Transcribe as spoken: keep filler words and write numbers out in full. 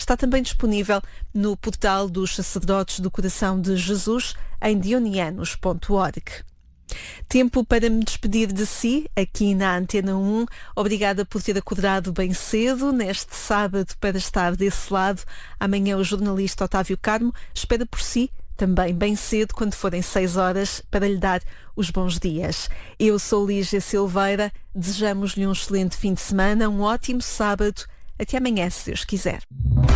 está também disponível no portal dos Sacerdotes do Coração de Jesus em dionianos ponto org. Tempo para me despedir de si, aqui na Antena um. Obrigada por ter acordado bem cedo, neste sábado, para estar desse lado. Amanhã o jornalista Otávio Carmo espera por si, também bem cedo, quando forem seis horas, para lhe dar os bons dias. Eu sou Lígia Silveira, desejamos-lhe um excelente fim de semana, um ótimo sábado. Até amanhã, se Deus quiser.